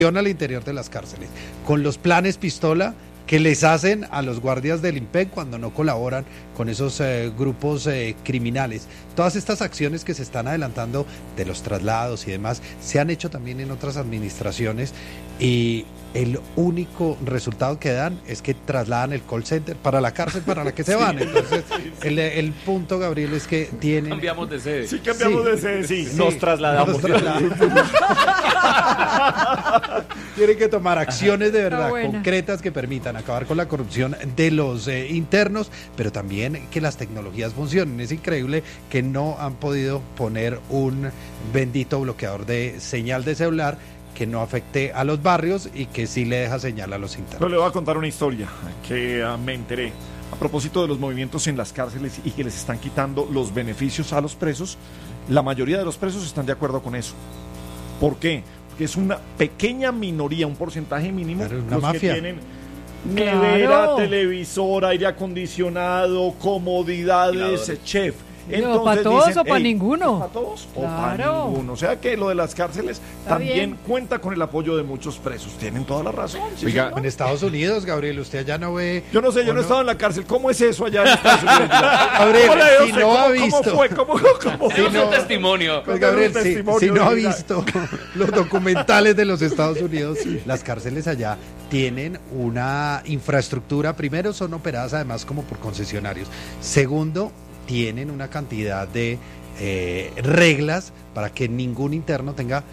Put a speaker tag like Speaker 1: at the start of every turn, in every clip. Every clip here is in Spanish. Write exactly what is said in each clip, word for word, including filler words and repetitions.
Speaker 1: al interior de las cárceles, con los planes pistola que les hacen a los guardias del IMPEC cuando no colaboran con esos eh, grupos eh, criminales. Todas estas acciones que se están adelantando de los traslados y demás se han hecho también en otras administraciones y el único resultado que dan es que trasladan el call center para la cárcel para la que se van. Entonces, el, el punto, Gabriel, es que tienen...
Speaker 2: Cambiamos de sede.
Speaker 3: Sí, cambiamos sí, de sede, sí.
Speaker 2: sí. Nos trasladamos.
Speaker 1: Nos trasladamos. Tienen que tomar acciones de verdad concretas que permitan acabar con la corrupción de los eh, internos, pero también que las tecnologías funcionen. Es increíble que no han podido poner un bendito bloqueador de señal de celular que no afecte a los barrios y que sí le deja señal a los internos.
Speaker 3: Yo le voy a contar una historia que uh, me enteré a propósito de los movimientos en las cárceles y que les están quitando los beneficios a los presos. La mayoría de los presos están de acuerdo con eso. ¿Por qué? Porque es una pequeña minoría, un porcentaje mínimo,
Speaker 1: claro, una
Speaker 3: los
Speaker 1: mafia.
Speaker 3: que tienen nevera,
Speaker 4: Claro.
Speaker 3: televisor, aire acondicionado, comodidades, chef.
Speaker 4: Entonces, ¿para todos
Speaker 3: dicen,
Speaker 4: o para
Speaker 3: hey,
Speaker 4: ninguno?
Speaker 3: ¿Para todos o
Speaker 4: Claro.
Speaker 3: para ninguno? O sea que lo de las cárceles
Speaker 4: Está
Speaker 3: también
Speaker 4: bien.
Speaker 3: cuenta con el apoyo de muchos presos. Tienen toda la razón. ¿Sí,
Speaker 1: Oiga,
Speaker 3: señor?
Speaker 1: en Estados Unidos, Gabriel, usted allá no ve...
Speaker 3: Yo no sé, yo no he estado en la cárcel. ¿Cómo es eso allá en Estados Unidos?
Speaker 1: Gabriel,
Speaker 3: ¿Cómo le dio
Speaker 1: si
Speaker 3: usted?
Speaker 1: no
Speaker 3: ¿Cómo-
Speaker 1: ha
Speaker 3: ¿Cómo
Speaker 1: visto...
Speaker 3: fue? ¿Cómo, cómo
Speaker 2: Sí,
Speaker 3: fue?
Speaker 2: no, un testimonio.
Speaker 1: Pues Gabriel,
Speaker 3: un
Speaker 1: si,
Speaker 3: testimonio,
Speaker 1: si no ha
Speaker 3: diga.
Speaker 1: visto los documentales de los Estados Unidos, las cárceles allá tienen una infraestructura, primero son operadas además como por concesionarios, segundo, tienen una cantidad de eh, reglas para que ningún interno tenga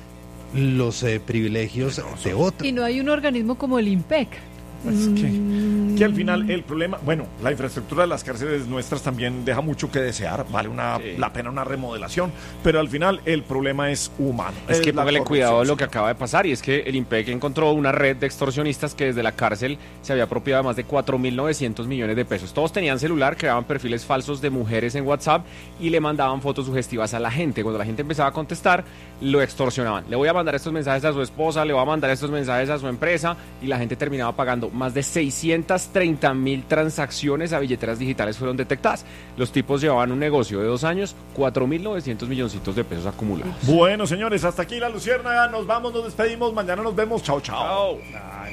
Speaker 1: los eh, privilegios de otro.
Speaker 4: Y no hay un organismo como el IMPEC.
Speaker 3: Es que, que al final el problema, bueno, la infraestructura de las cárceles nuestras también deja mucho que desear, vale una,
Speaker 2: Sí.
Speaker 3: la pena una remodelación, pero al final el problema es humano.
Speaker 2: Es que
Speaker 3: la
Speaker 2: póngale
Speaker 3: corrupción,
Speaker 2: cuidado a lo que
Speaker 3: señor.
Speaker 2: acaba de pasar, y es que el IMPEC encontró una red de extorsionistas que desde la cárcel se había apropiado de más de cuatro mil novecientos millones de pesos. Todos tenían celular, creaban perfiles falsos de mujeres en WhatsApp y le mandaban fotos sugestivas a la gente. Cuando la gente empezaba a contestar, lo extorsionaban. Le voy a mandar estos mensajes a su esposa, le voy a mandar estos mensajes a su empresa, y la gente terminaba pagando. Más de seiscientas treinta mil transacciones a billeteras digitales fueron detectadas. Los tipos llevaban un negocio de dos años, cuatro mil novecientos milloncitos de pesos acumulados.
Speaker 3: Bueno, señores, hasta aquí la Luciérnaga, nos vamos, nos despedimos, mañana nos vemos, chao, chao.
Speaker 2: Chao.